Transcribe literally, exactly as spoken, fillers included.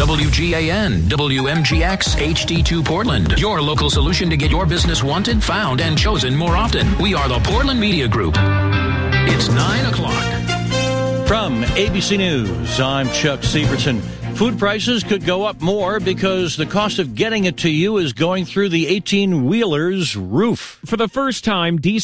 W G A N, W M G X, H D two Portland. Your local solution to get your business wanted, found, and chosen more often. We are the Portland Media Group. It's nine o'clock. From A B C News, I'm Chuck Sievertson. Food prices could go up more because the cost of getting it to you is going through the eighteen-wheeler's roof. For the first time, diesel